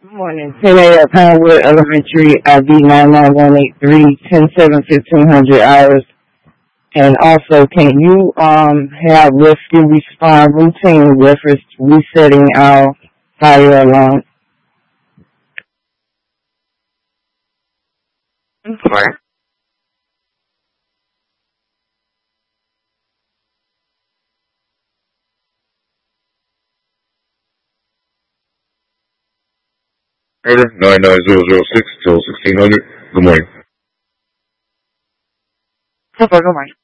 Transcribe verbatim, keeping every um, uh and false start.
Morning. ten A at Pinewood Elementary, I D nine nine one eight three, ten seven fifteen hundred hours. And also, can you um have rescue respond routine reference resetting our fire alarm? Right. Order nine nine zero zero six till sixteen hundred. Good morning. Okay, good morning.